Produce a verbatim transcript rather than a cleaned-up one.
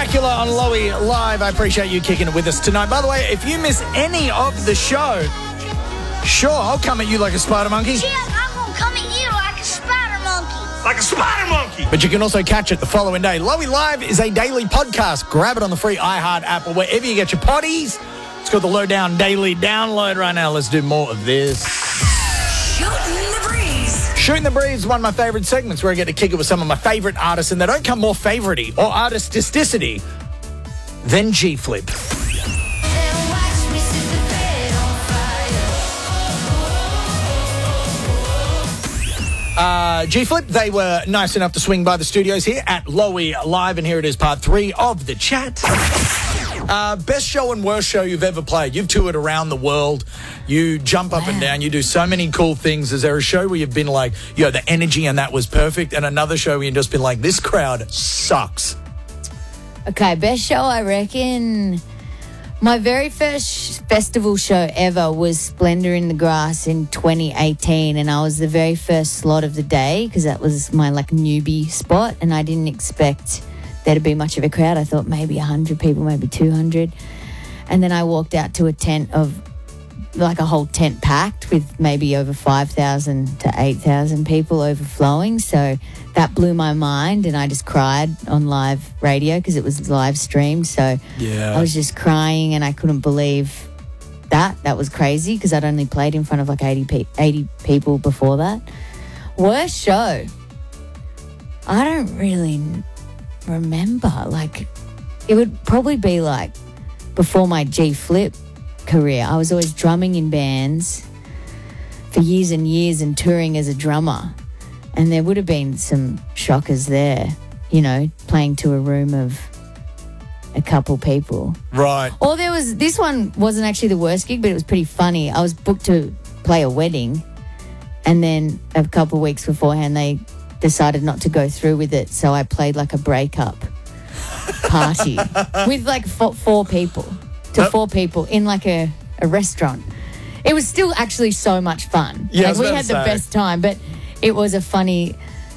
Dracula on Lowy Live. I appreciate you kicking it with us tonight. By the way, if you miss any of the show, sure, I'll come at you like a spider monkey. Jim, I'm going to come at you like a spider monkey. Like a spider monkey. But you can also catch it the following day. Lowy Live is a daily podcast. Grab it on the free iHeart app or wherever you get your potties. It's got the Lowdown Daily download right now. Let's do more of this. Shooting the breeze. Shooting the Breeze is one of my favourite segments where I get to kick it with some of my favourite artists, and they don't come more favourite-y or artisticity than G-Flip. Uh, G-Flip, they were nice enough to swing by the studios here at Lowy Live, and here it is, part three of the chat. Uh, best show and worst show you've ever played. You've toured around the world. You jump up and down. You do so many cool things. Is there a show where you've been like, yo, the energy and that was perfect, and another show where you've just been like, this crowd sucks? Okay, best show, I reckon. My very first festival show ever was Splendour in the Grass in twenty eighteen, and I was the very first slot of the day because that was my like newbie spot, and I didn't expect there to be much of a crowd. I thought maybe one hundred people, maybe two hundred. And then I walked out to a tent of like a whole tent packed with maybe over five thousand to eight thousand people overflowing. So that blew my mind, and I just cried on live radio because it was live streamed. So Yeah. I was just crying, and I couldn't believe that. That was crazy because I'd only played in front of like eighty, pe- eighty people before that. Worst show? I don't really remember. Like, it would probably be like before my G-Flip career. I was always drumming in bands for years and years and touring as a drummer, and there would have been some shockers there, you know, playing to a room of a couple people. Right. Or there was, this one wasn't actually the worst gig, but it was pretty funny. I was booked to play a wedding, and then a couple of weeks beforehand they decided not to go through with it, so I played like a breakup party with like four, four people to four people in like a, a restaurant. It was still actually so much fun. Yeah, I like was we about had to the say. best time, but it was a funny